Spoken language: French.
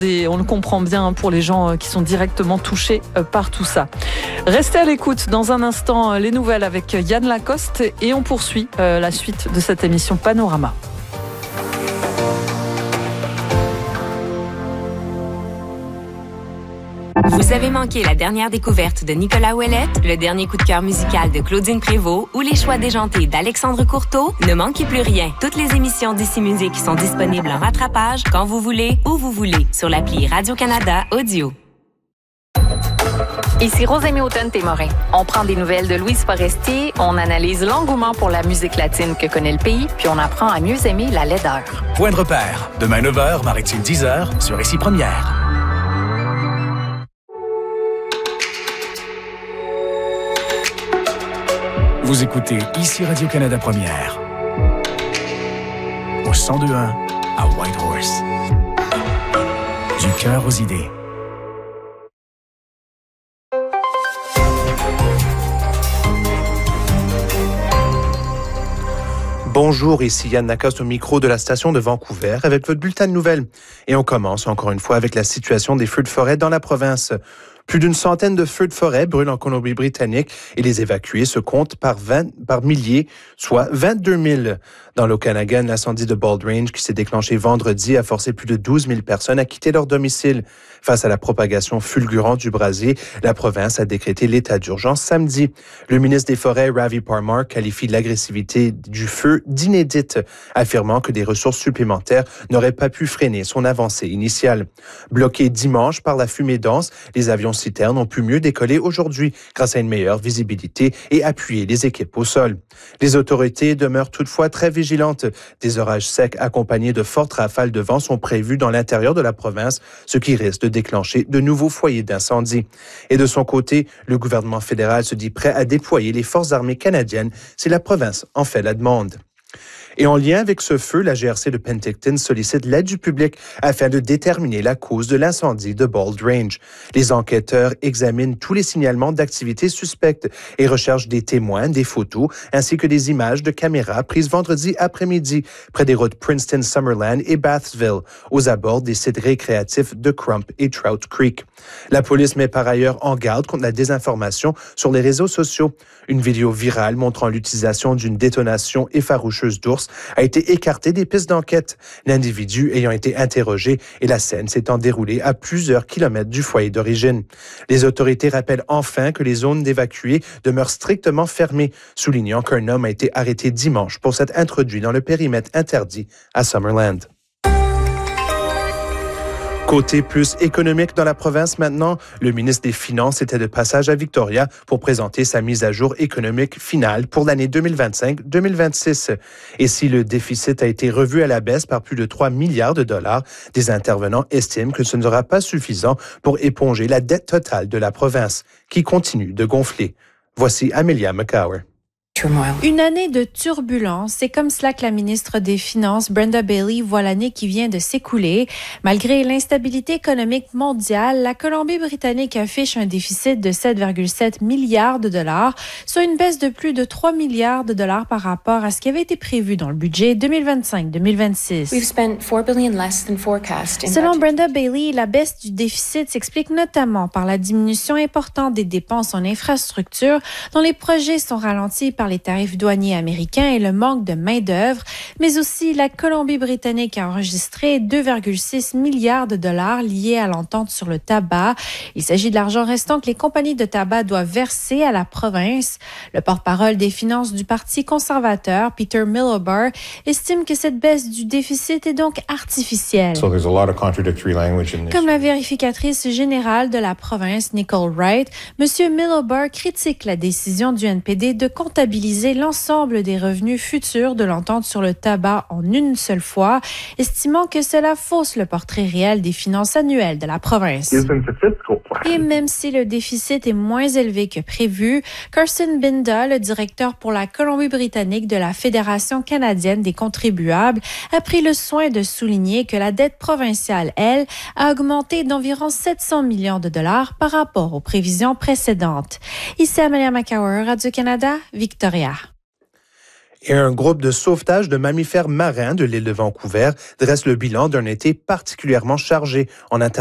Et on le comprend bien pour les gens qui sont directement touchés par tout ça. Restez à l'écoute. Dans un instant, les nouvelles avec Yann Lacoste et on poursuit la suite de cette émission Panorama. Vous avez manqué la dernière découverte de Nicolas Ouellette, le dernier coup de cœur musical de Claudine Prévost ou les choix déjantés d'Alexandre Courteau? Ne manquez plus rien. Toutes les émissions d'ici Musique sont disponibles en rattrapage quand vous voulez, où vous voulez, sur l'appli Radio-Canada Audio. Ici Rosemée Automne-Témorin. On prend des nouvelles de Louise Forestier, on analyse l'engouement pour la musique latine que connaît le pays, puis on apprend à mieux aimer la laideur. Point de repère. Demain 9h, Maritime 10h, sur Ici Première. Vous écoutez Ici Radio-Canada Première. Au 102.1 à Whitehorse. Du cœur aux idées. Bonjour, ici Yann Lacoste au micro de la station de Vancouver avec votre bulletin de nouvelles. Et on commence encore une fois avec la situation des feux de forêt dans la province. Plus d'une centaine de feux de forêt brûlent en Colombie-Britannique et les évacués se comptent par milliers, soit 22 000. Dans l'Okanagan, l'incendie de Bald Range qui s'est déclenché vendredi a forcé plus de 12 000 personnes à quitter leur domicile. Face à la propagation fulgurante du brasier, la province a décrété l'état d'urgence samedi. Le ministre des Forêts, Ravi Parmar, qualifie l'agressivité du feu d'inédite, affirmant que des ressources supplémentaires n'auraient pas pu freiner son avancée initiale. Bloqués dimanche par la fumée dense, les avions citernes ont pu mieux décoller aujourd'hui grâce à une meilleure visibilité et appuyer les équipes au sol. Les autorités demeurent toutefois très vigilantes. Des orages secs accompagnés de fortes rafales de vent sont prévus dans l'intérieur de la province, ce qui risque de déclencher de nouveaux foyers d'incendie. Et de son côté, le gouvernement fédéral se dit prêt à déployer les forces armées canadiennes si la province en fait la demande. Et en lien avec ce feu, la GRC de Penticton sollicite l'aide du public afin de déterminer la cause de l'incendie de Bald Range. Les enquêteurs examinent tous les signalements d'activités suspectes et recherchent des témoins, des photos, ainsi que des images de caméras prises vendredi après-midi près des routes Princeton, Summerland et Bathsville, aux abords des sites récréatifs de Crump et Trout Creek. La police met par ailleurs en garde contre la désinformation sur les réseaux sociaux. Une vidéo virale montrant l'utilisation d'une détonation effaroucheuse d'ours a été écartée des pistes d'enquête, l'individu ayant été interrogé et la scène s'étant déroulée à plusieurs kilomètres du foyer d'origine. Les autorités rappellent enfin que les zones d'évacués demeurent strictement fermées, soulignant qu'un homme a été arrêté dimanche pour s'être introduit dans le périmètre interdit à Summerland. Côté plus économique dans la province maintenant, le ministre des Finances était de passage à Victoria pour présenter sa mise à jour économique finale pour l'année 2025-2026. Et si le déficit a été revu à la baisse par plus de 3 milliards de dollars, des intervenants estiment que ce ne sera pas suffisant pour éponger la dette totale de la province, qui continue de gonfler. Voici Amelia McCower. Une année de turbulence, c'est comme cela que la ministre des Finances, Brenda Bailey, voit l'année qui vient de s'écouler. Malgré l'instabilité économique mondiale, la Colombie-Britannique affiche un déficit de 7,7 milliards de dollars, soit une baisse de plus de 3 milliards de dollars par rapport à ce qui avait été prévu dans le budget 2025-2026. Selon Brenda Bailey, la baisse du déficit s'explique notamment par la diminution importante des dépenses en infrastructure, dont les projets sont ralentis par les tarifs douaniers américains et le manque de main-d'œuvre, mais aussi la Colombie-Britannique a enregistré 2,6 milliards de dollars liés à l'entente sur le tabac. Il s'agit de l'argent restant que les compagnies de tabac doivent verser à la province. Le porte-parole des finances du Parti conservateur, Peter Miliband, estime que cette baisse du déficit est donc artificielle. Comme la vérificatrice générale de la province, Nicole Wright, M. Miliband critique la décision du NPD de comptabiliser l'ensemble des revenus futurs de l'entente sur le tabac en une seule fois, estimant que cela fausse le portrait réel des finances annuelles de la province. Et même si le déficit est moins élevé que prévu, Carson Binda, le directeur pour la Colombie-Britannique de la Fédération canadienne des contribuables, a pris le soin de souligner que la dette provinciale, elle, a augmenté d'environ 700 millions de dollars par rapport aux prévisions précédentes. Ici Amelia McCower, Radio-Canada, Victoria. Et un groupe de sauvetage de mammifères marins de l'île de Vancouver dresse le bilan d'un été particulièrement chargé en